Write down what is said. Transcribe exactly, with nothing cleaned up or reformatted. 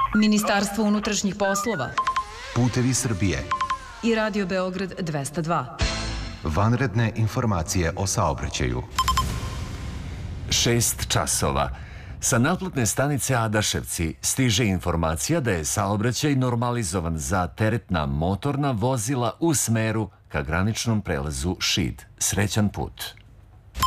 Ministarstvo unutrašnjih poslova, Putevi Srbije i Radio Beograd dvesta dva. Vanredne informacije o saobraćaju. Šest časova. Sa naplatne stanice Adaševci stiže informacija da je saobraćaj normalizovan za teretna motorna vozila u smeru ka graničnom prelazu Šid. Srećan put.